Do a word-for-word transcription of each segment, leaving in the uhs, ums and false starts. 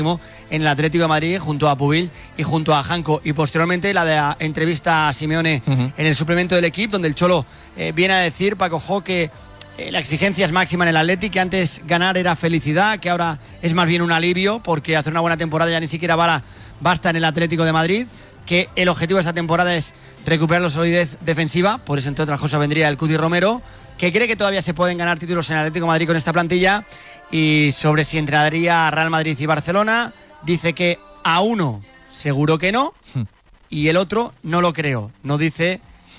en el Atlético de Madrid junto a Pubil y junto a Janko, y posteriormente la de la entrevista a Simeone uh-huh. en el suplemento del equipo, donde el Cholo eh, viene a decir, Paco Jo, que eh, la exigencia es máxima en el Atleti, que antes ganar era felicidad, que ahora es más bien un alivio porque hacer una buena temporada ya ni siquiera bala, basta en el Atlético de Madrid, que el objetivo de esta temporada es recuperar la solidez defensiva, por eso entre otras cosas vendría el Cuti Romero, que cree que todavía se pueden ganar títulos en el Atlético de Madrid con esta plantilla. Y sobre si entrenaría a Real Madrid y Barcelona, dice que a uno seguro que no y el otro no lo creo. No dice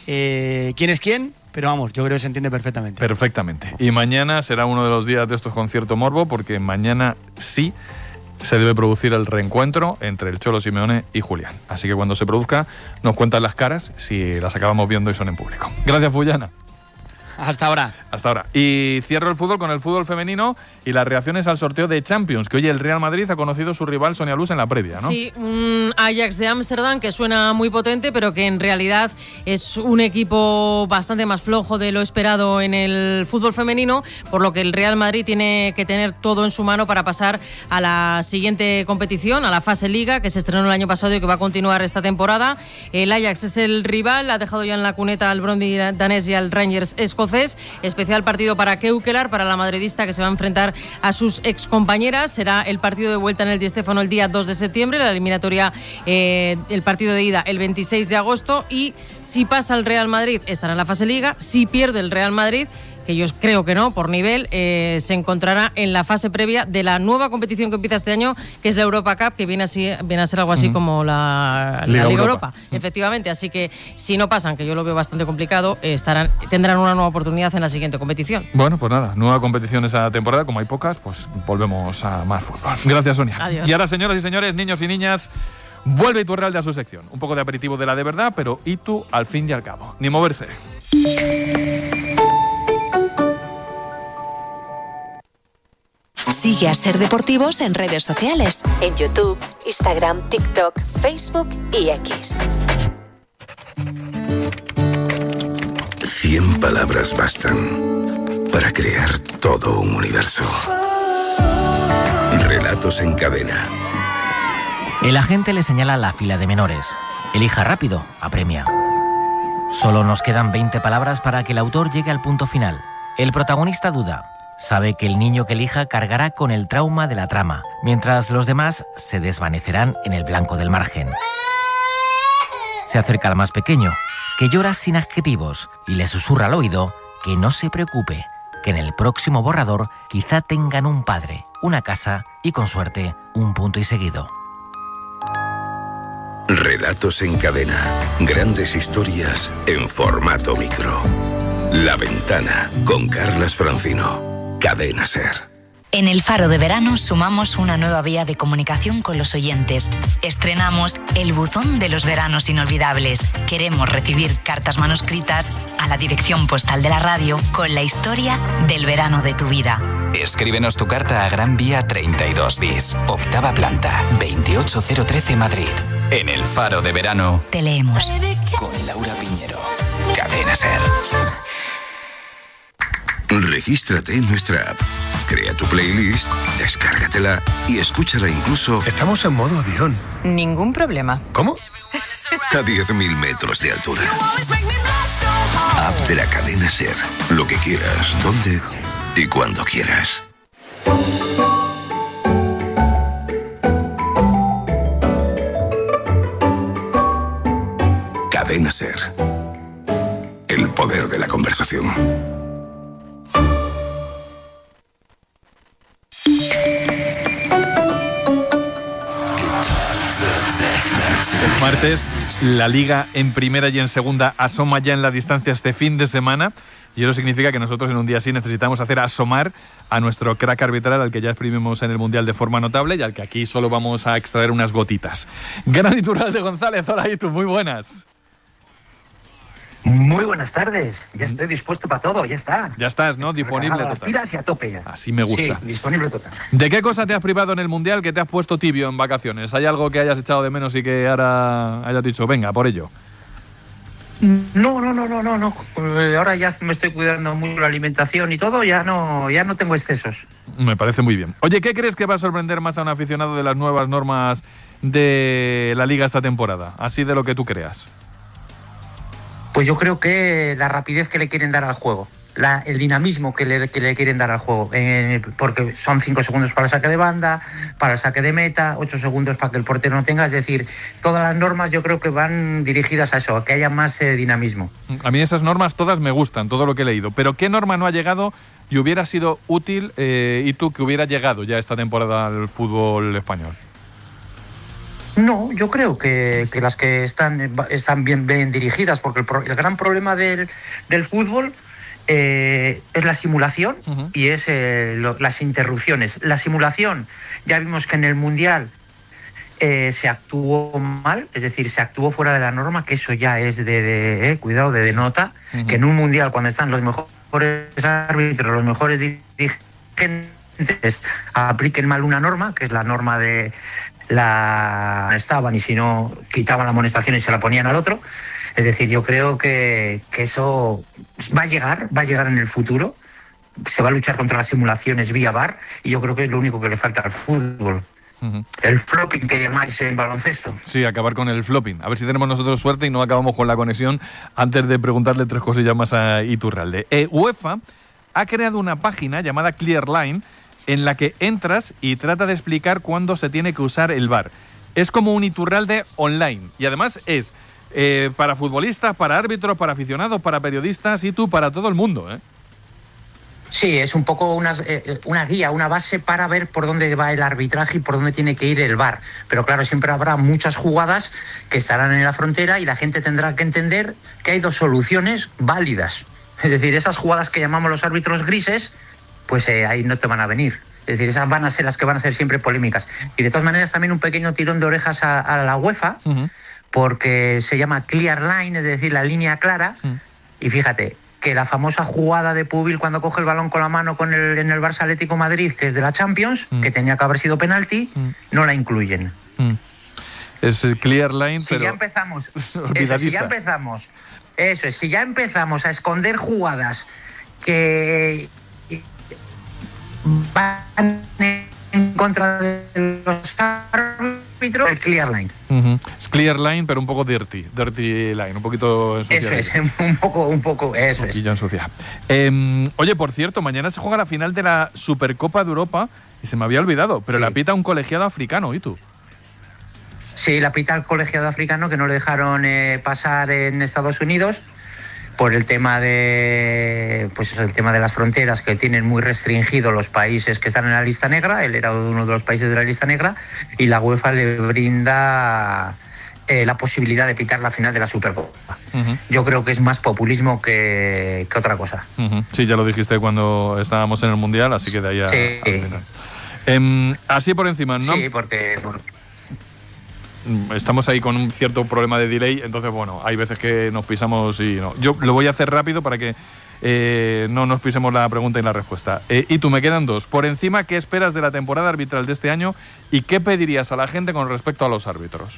eh, quién es quién, pero vamos, yo creo que se entiende perfectamente. Perfectamente. Y mañana será uno de los días de estos conciertos morbo, porque mañana sí se debe producir el reencuentro entre el Cholo Simeone y Julián. Así que cuando se produzca, nos cuentan las caras si las acabamos viendo y son en público. Gracias, Fullana. Hasta ahora. Hasta ahora. Y cierro el fútbol con el fútbol femenino y las reacciones al sorteo de Champions, que hoy el Real Madrid ha conocido su rival Sonia Luz en la previa, ¿no? Sí, un Ajax de Ámsterdam que suena muy potente, pero que en realidad es un equipo bastante más flojo de lo esperado en el fútbol femenino, por lo que el Real Madrid tiene que tener todo en su mano para pasar a la siguiente competición, a la fase Liga, que se estrenó el año pasado y que va a continuar esta temporada. El Ajax es el rival, ha dejado ya en la cuneta al Brøndby danés y al Rangers escocés. Especial partido para Keukelar, para la madridista, que se va a enfrentar a sus excompañeras. Será el partido de vuelta en el Di Stéfano el día dos de septiembre, la eliminatoria, eh, el partido de ida el veintiséis de agosto, y si pasa el Real Madrid estará en la fase Liga. Si pierde el Real Madrid, que yo creo que no, por nivel, eh, se encontrará en la fase previa de la nueva competición que empieza este año, que es la Europa Cup, que viene, así, viene a ser algo así uh-huh. como la, la Liga, Liga Europa, Europa uh-huh. efectivamente. Así que si no pasan, que yo lo veo bastante complicado, eh, estarán, tendrán una nueva oportunidad en la siguiente competición. Bueno, pues nada, nueva competición esa temporada, como hay pocas, pues volvemos a más fútbol. Gracias, Sonia. Adiós. Y ahora, señoras y señores, niños y niñas, vuelve Iturralde a su sección. Un poco de aperitivo de la de verdad, pero Itu al fin y al cabo. Ni moverse. Sigue a Ser Deportivos en redes sociales, en YouTube, Instagram, TikTok, Facebook y X. Cien palabras bastan para crear todo un universo. Relatos en cadena. El agente le señala la fila de menores. Elija rápido, apremia. Solo nos quedan veinte palabras para que el autor llegue al punto final. El protagonista duda. Sabe que el niño que elija cargará con el trauma de la trama, mientras los demás se desvanecerán en el blanco del margen. Se acerca al más pequeño, que llora sin adjetivos, y le susurra al oído que no se preocupe, que en el próximo borrador quizá tengan un padre, una casa y, con suerte, un punto y seguido. Relatos en cadena. Grandes historias en formato micro. La Ventana, con Carlas Francino. Cadena Ser. En el Faro de Verano sumamos una nueva vía de comunicación con los oyentes. Estrenamos el buzón de los veranos inolvidables. Queremos recibir cartas manuscritas a la dirección postal de la radio con la historia del verano de tu vida. Escríbenos tu carta a Gran Vía treinta y dos bis, octava planta, veintiocho cero trece Madrid. En el Faro de Verano te leemos. Con Laura Piñero. Cadena Ser. Regístrate en nuestra app. Crea tu playlist, descárgatela y escúchala incluso... Estamos en modo avión. Ningún problema. ¿Cómo? A diez mil metros de altura. App de la Cadena Ser. Lo que quieras, donde y cuando quieras. Cadena Ser. El poder de la conversación. El martes, la Liga en primera y en segunda asoma ya en la distancia este fin de semana, y eso significa que nosotros en un día así necesitamos hacer asomar a nuestro crack arbitral, al que ya exprimimos en el Mundial de forma notable y al que aquí solo vamos a extraer unas gotitas. Gran Iturralde González, hola Itu, muy buenas. Muy buenas tardes, ya estoy dispuesto para todo, ya está. Ya estás, ¿no? Disponible total. Pilas y a tope ya. Así me gusta. Sí, disponible total. ¿De qué cosa te has privado en el Mundial que te has puesto tibio en vacaciones? ¿Hay algo que hayas echado de menos y que ahora hayas dicho, venga, por ello? No, no, no, no, no, no. Eh, Ahora ya me estoy cuidando mucho la alimentación y todo, ya no, ya no tengo excesos. Me parece muy bien. Oye, ¿qué crees que va a sorprender más a un aficionado de las nuevas normas de la Liga esta temporada? Así de lo que tú creas. Pues yo creo que la rapidez que le quieren dar al juego, la, el dinamismo que le, que le quieren dar al juego, eh, porque son cinco segundos para el saque de banda, para el saque de meta, ocho segundos para que el portero no tenga, es decir, todas las normas yo creo que van dirigidas a eso, a que haya más eh, dinamismo. A mí esas normas todas me gustan, todo lo que he leído, pero ¿qué norma no ha llegado y hubiera sido útil, eh, y tú, que hubiera llegado ya esta temporada al fútbol español? No, yo creo que, que las que están, están bien, bien dirigidas, porque el, pro, el gran problema del, del fútbol eh, es la simulación uh-huh. y es eh, lo, las interrupciones. La simulación, ya vimos que en el Mundial eh, se actuó mal, es decir, se actuó fuera de la norma, que eso ya es de, de eh, cuidado, de, de nota, uh-huh. que en un Mundial, cuando están los mejores árbitros, los mejores dirigentes, apliquen mal una norma, que es la norma de... la estaban y si no quitaban la amonestación y se la ponían al otro. Es decir, yo creo que, que eso va a llegar, va a llegar en el futuro. Se va a luchar contra las simulaciones vía V A R y yo creo que es lo único que le falta al fútbol. Uh-huh. El flopping que llamáis en baloncesto. Sí, acabar con el flopping. A ver si tenemos nosotros suerte y no acabamos con la conexión antes de preguntarle tres cosillas más a Iturralde. Eh, UEFA ha creado una página llamada Clearline en la que entras y trata de explicar cuándo se tiene que usar el V A R. Es como un Iturralde online y además es eh, para futbolistas, para árbitros, para aficionados, para periodistas y tú, para todo el mundo, ¿eh? Sí, es un poco una, eh, una guía, una base para ver por dónde va el arbitraje y por dónde tiene que ir el V A R. Pero claro, siempre habrá muchas jugadas que estarán en la frontera y la gente tendrá que entender que hay dos soluciones válidas. Es decir, esas jugadas que llamamos los árbitros grises, pues eh, ahí no te van a venir. Es decir, esas van a ser las que van a ser siempre polémicas. Y de todas maneras también un pequeño tirón de orejas a, a la UEFA, uh-huh. porque se llama Clear Line, es decir, la línea clara. Uh-huh. Y fíjate, que la famosa jugada de Pubil cuando coge el balón con la mano con el, en el Barça Atlético Madrid, que es de la Champions, uh-huh. que tenía que haber sido penalti, uh-huh. no la incluyen. Uh-huh. Es el Clear Line, si pero... ya empezamos, eso, si ya empezamos, eso es, si ya empezamos a esconder jugadas que... van en contra de los árbitros, el Clear Line. Uh-huh. Es Clear Line, pero un poco dirty, dirty line, un poquito ensuciado. Eso es, un poco, un poco, eso un es. Ensuciado. Eh, oye, por cierto, mañana se juega la final de la Supercopa de Europa y se me había olvidado, pero sí. La pita un colegiado africano, ¿y tú? Sí, la pita el colegiado africano que no le dejaron eh, pasar en Estados Unidos por el tema de pues eso, el tema de las fronteras, que tienen muy restringido los países que están en la lista negra. Él era uno de los países de la lista negra y la UEFA le brinda eh, la posibilidad de pitar la final de la Supercopa. Uh-huh. Yo creo que es más populismo que, que otra cosa. Uh-huh. Sí, ya lo dijiste cuando estábamos en el Mundial, así que de ahí a, sí. al final. Eh, así por encima, ¿no? Sí, porque... porque... Estamos ahí con un cierto problema de delay, entonces bueno, hay veces que nos pisamos y no. Yo lo voy a hacer rápido para que eh, no nos pisemos la pregunta y la respuesta. Eh, y tú, me quedan dos. Por encima, ¿qué esperas de la temporada arbitral de este año y qué pedirías a la gente con respecto a los árbitros?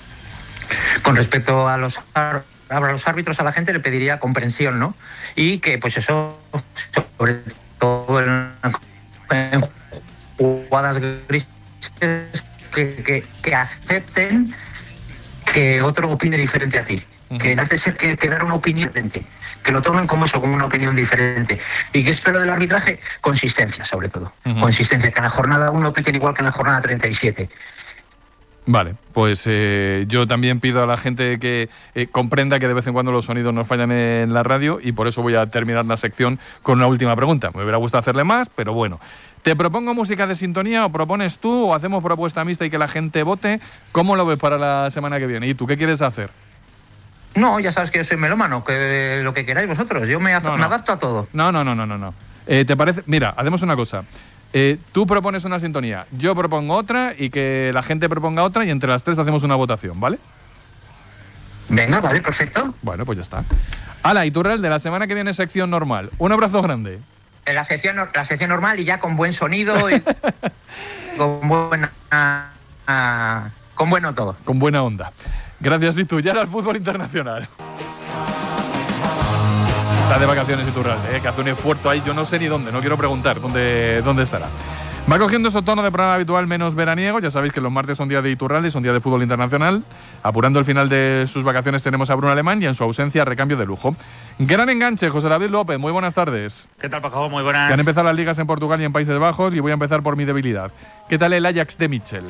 Con respecto a los, a los árbitros, a la gente le pediría comprensión, ¿no? Y que pues eso, sobre todo en, en jugadas grises, Que, que, que acepten que otro opine diferente a ti. Uh-huh. Que no hace ser que, que dar una opinión diferente. Que lo tomen como eso, como una opinión diferente. ¿Y qué espero del arbitraje? Consistencia, sobre todo. Uh-huh. Consistencia, que en la jornada uno piten igual que en la jornada treinta y siete. Vale, pues eh, yo también pido a la gente que eh, comprenda que de vez en cuando los sonidos nos fallan en la radio y por eso voy a terminar la sección con una última pregunta. Me hubiera gustado hacerle más, pero bueno. ¿Te propongo música de sintonía o propones tú o hacemos propuesta mixta y que la gente vote? ¿Cómo lo ves para la semana que viene? ¿Y tú qué quieres hacer? No, ya sabes que yo soy melómano, que lo que queráis vosotros. Yo me, no, me no. adapto a todo. No, no, no, no, no. no. Eh, ¿Te parece? Mira, hacemos una cosa. Eh, tú propones una sintonía, yo propongo otra y que la gente proponga otra y entre las tres hacemos una votación, ¿vale? Venga, vale, perfecto. Bueno, pues ya está. Hala, Iturralde, de la semana que viene sección normal. Un abrazo grande. La sección, la sección normal y ya con buen sonido y con buena uh, con bueno todo. Con buena onda. Gracias, y tú. Ya era el fútbol internacional. Está de vacaciones Iturralde, ¿eh? Que hace un esfuerzo ahí, yo no sé ni dónde, no quiero preguntar dónde, dónde estará. Va cogiendo ese tono de programa habitual menos veraniego. Ya sabéis que los martes son día de Iturralde, son día de fútbol internacional. Apurando el final de sus vacaciones tenemos a Bruno Alemán y en su ausencia recambio de lujo. Gran enganche, José David López, muy buenas tardes. ¿Qué tal, Paco? Muy buenas. Que han empezado las ligas en Portugal y en Países Bajos y voy a empezar por mi debilidad. ¿Qué tal el Ajax de Mitchell?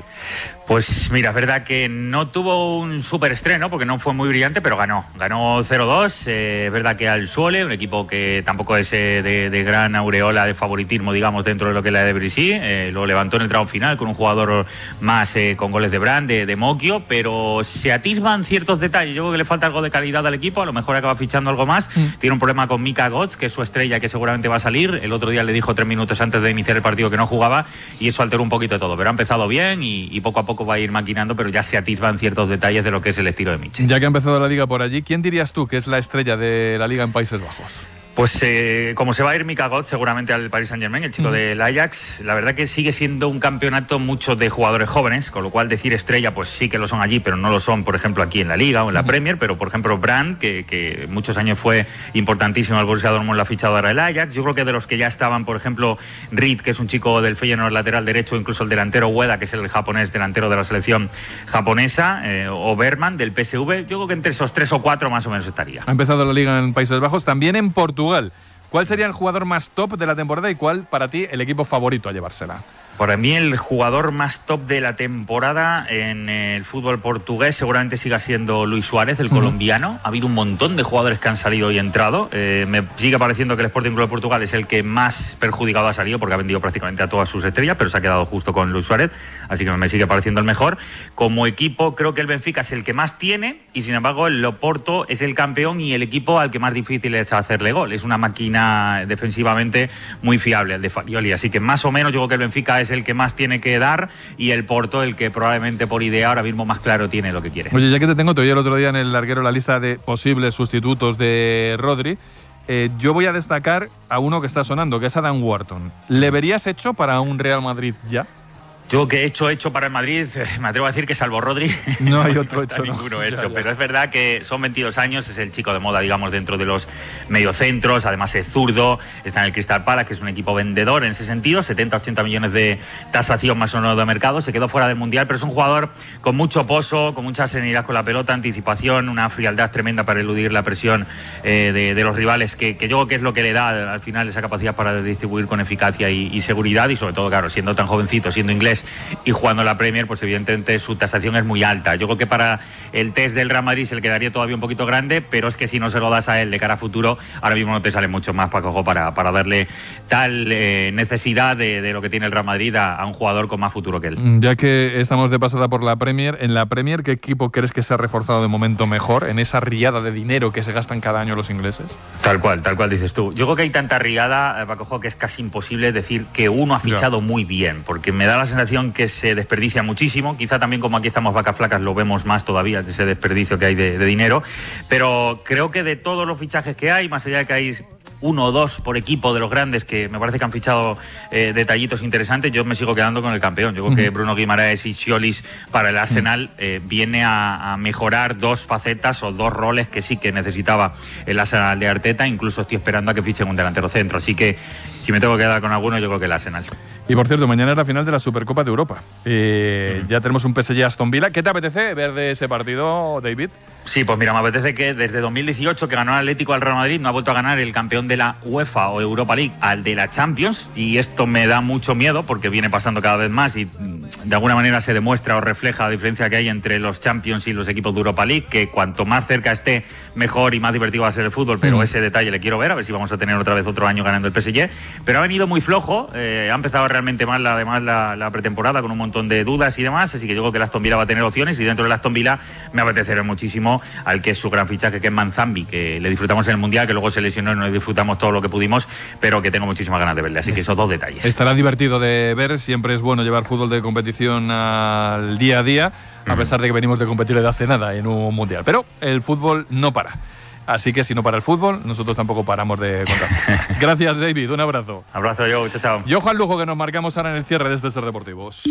Pues mira, es verdad que no tuvo un súper estreno porque no fue muy brillante, pero ganó. Ganó cero dos. Eh, es verdad que al Suole, un equipo que tampoco es eh, de, de gran aureola de favoritismo, digamos, dentro de lo que es la de Brisí. Eh, lo levantó en el tramo final con un jugador más eh, con goles de Brand, de, de Mocchio, pero se atisban ciertos detalles. Yo creo que le falta algo de calidad al equipo, a lo mejor acaba fichando algo más. Mm. Tiene un problema con Mika Götze, que es su estrella, que seguramente va a salir. El otro día le dijo tres minutos antes de iniciar el partido que no jugaba y eso alteró un poquito de todo, pero ha empezado bien y, y poco a poco va a ir maquinando, pero ya se atisban ciertos detalles de lo que es el estilo de Mitchell. Ya que ha empezado la liga por allí, ¿quién dirías tú que es la estrella de la liga en Países Bajos? Pues eh, como se va a ir Mika Götze seguramente al Paris Saint-Germain, el chico mm. del Ajax, la verdad que sigue siendo un campeonato mucho de jugadores jóvenes, con lo cual decir estrella, pues sí que lo son allí, pero no lo son, por ejemplo, aquí en la Liga o en la mm. Premier, pero por ejemplo Brand, que, que muchos años fue importantísimo al Borussia Dortmund, la fichadora del Ajax. Yo creo que de los que ya estaban, por ejemplo, Reed, que es un chico del Feyenoord lateral derecho, incluso el delantero Ueda, que es el japonés delantero de la selección japonesa, eh, o Berman del P S V, yo creo que entre esos tres o cuatro más o menos estaría. Ha empezado la Liga en Países Bajos, también en Portugal. ¿Cuál sería el jugador más top de la temporada y cuál, para ti, el equipo favorito a llevársela? Para mí el jugador más top de la temporada en el fútbol portugués seguramente siga siendo Luis Suárez, el uh-huh. colombiano. Ha habido un montón de jugadores que han salido y entrado. Eh, me sigue pareciendo que el Sporting Club de Portugal es el que más perjudicado ha salido porque ha vendido prácticamente a todas sus estrellas, pero se ha quedado justo con Luis Suárez, así que me sigue pareciendo el mejor. Como equipo creo que el Benfica es el que más tiene y sin embargo el Oporto es el campeón y el equipo al que más difícil es hacerle gol. Es una máquina defensivamente muy fiable, el de Farioli, así que más o menos yo creo que el Benfica es el que más tiene que dar y el Porto el que probablemente por idea ahora mismo más claro tiene lo que quiere. Oye, ya que te tengo, te oí el otro día en el larguero la lista de posibles sustitutos de Rodri. Eh, yo voy a destacar a uno que está sonando, que es Adam Wharton. ¿Le verías hecho para un Real Madrid ya? Yo que he hecho, hecho para el Madrid, me atrevo a decir que salvo Rodri, no hay otro no está hecho, ninguno no. hecho. Ya, ya. Pero es verdad que son veintidós años, es el chico de moda, digamos, dentro de los mediocentros, además es zurdo, está en el Crystal Palace, que es un equipo vendedor en ese sentido, setenta a ochenta millones de tasación más o menos de mercado, se quedó fuera del Mundial, pero es un jugador con mucho pozo, con mucha serenidad con la pelota, anticipación, una frialdad tremenda para eludir la presión eh, de, de los rivales, que, que yo creo que es lo que le da al final esa capacidad para distribuir con eficacia y, y seguridad, y sobre todo, claro, siendo tan jovencito, siendo inglés y jugando la Premier, pues evidentemente su tasación es muy alta. Yo creo que para el test del Real Madrid se le quedaría todavía un poquito grande, pero es que si no se lo das a él de cara a futuro, ahora mismo no te sale mucho más, Paco, para, para darle tal eh, necesidad de, de lo que tiene el Real Madrid a, a un jugador con más futuro que él. Ya que estamos de pasada por la Premier, en la Premier, ¿qué equipo crees que se ha reforzado de momento mejor en esa riada de dinero que se gastan cada año los ingleses? Tal cual, tal cual dices tú. Yo creo que hay tanta riada, Paco, que es casi imposible decir que uno ha fichado ya. muy bien, porque me da la sensación que se desperdicia muchísimo, quizá también como aquí estamos vacas flacas lo vemos más todavía, ese desperdicio que hay de, de dinero, pero creo que de todos los fichajes que hay, más allá de que hay uno o dos por equipo de los grandes que me parece que han fichado eh, detallitos interesantes, yo me sigo quedando con el campeón. Yo creo que Bruno Guimaraes y Sciolis para el Arsenal eh, viene a, a mejorar dos facetas o dos roles que sí que necesitaba el Arsenal de Arteta, incluso estoy esperando a que fichen un delantero centro, así que si me tengo que quedar con alguno yo creo que el Arsenal. Y por cierto, mañana es la final de la Supercopa de Europa. Eh, mm. Ya tenemos un P S G Aston Villa. ¿Qué te apetece ver de ese partido, David? Sí, pues mira, me apetece que desde dos mil dieciocho que ganó el Atlético al Real Madrid, no ha vuelto a ganar el campeón de la UEFA o Europa League al de la Champions, y esto me da mucho miedo porque viene pasando cada vez más y de alguna manera se demuestra o refleja la diferencia que hay entre los Champions y los equipos de Europa League, que cuanto más cerca esté, mejor y más divertido va a ser el fútbol, pero mm. ese detalle le quiero ver, a ver si vamos a tener otra vez otro año ganando el P S G, pero ha venido muy flojo, eh, ha empezado realmente mal la, además la, la pretemporada con un montón de dudas y demás, así que yo creo que el Aston Villa va a tener opciones, y dentro del Aston Villa me apetecerá muchísimo al que es su gran fichaje, que es Manzambi, que le disfrutamos en el Mundial, que luego se lesionó y no le disfrutamos todo lo que pudimos, pero que tengo muchísimas ganas de verle, así que esos dos detalles. Estará divertido de ver, siempre es bueno llevar fútbol de competición al día a día, a pesar de que venimos de competir de hace nada en un Mundial, pero el fútbol no para. Así que si no para el fútbol, nosotros tampoco paramos de contar. Gracias, David. Un abrazo. Abrazo yo, chao, chao. Yo, Juan Lujo, que nos marcamos ahora en el cierre de este Ser Deportivos.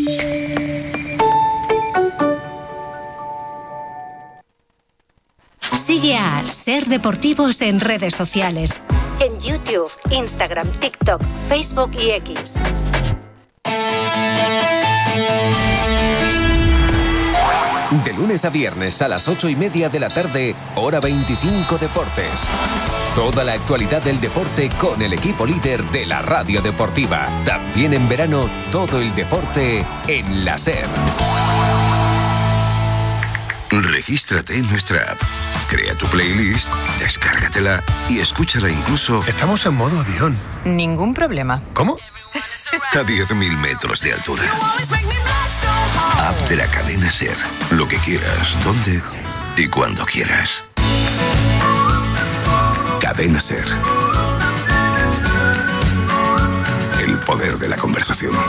Sigue a Ser Deportivos en redes sociales. en YouTube, Instagram, TikTok, Facebook y X. De lunes a viernes a las ocho y media de la tarde, Hora veinticinco Deportes. Toda la actualidad del deporte con el equipo líder de la radio deportiva. También en verano, todo el deporte en la SER. Regístrate en nuestra app. Crea tu playlist, descárgatela y escúchala incluso... Estamos en modo avión. Ningún problema. ¿Cómo? A diez mil metros de altura. App de la cadena SER. Lo que quieras, donde y cuando quieras. Cadena SER. El poder de la conversación.